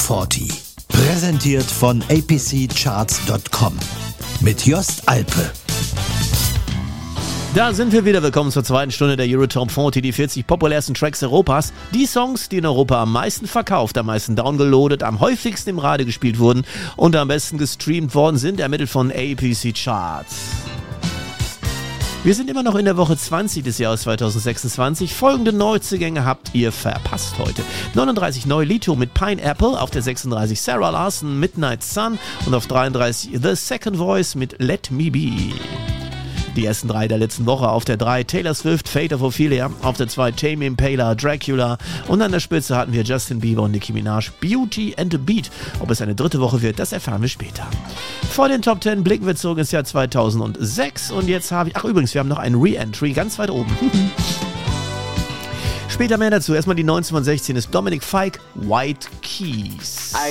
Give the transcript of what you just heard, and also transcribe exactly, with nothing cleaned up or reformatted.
vierzig. Präsentiert von A P C Charts Punkt com mit Jost Alpe. Da sind wir wieder. Willkommen zur zweiten Stunde der Eurotop vierzig, die vierzig populärsten Tracks Europas. Die Songs, die in Europa am meisten verkauft, am meisten downgeloadet, am häufigsten im Radio gespielt wurden und am besten gestreamt worden sind, ermittelt von A P C Charts. Wir sind immer noch in der Woche zwanzig des Jahres zweitausendsechsundzwanzig. Folgende Neuzugänge habt ihr verpasst heute. neununddreißig neu Lito mit Pineapple, auf der sechsunddreißig Sarah Larson, Midnight Sun und auf dreiunddreißig The Second Voice mit Let Me Be. Die ersten drei der letzten Woche: auf der drei Taylor Swift, Fate of Ophelia, auf der zwei Tame Impala, Dracula und an der Spitze hatten wir Justin Bieber und Nicki Minaj, Beauty and the Beat. Ob es eine dritte Woche wird, das erfahren wir später. Vor den Top zehn blicken wir zurück ins Jahr zweitausendsechs und jetzt habe ich, ach übrigens, wir haben noch einen Re-Entry ganz weit oben. Später mehr dazu. Erstmal die neunzehnhundertsechzehn ist Dominic Fike, White Keys.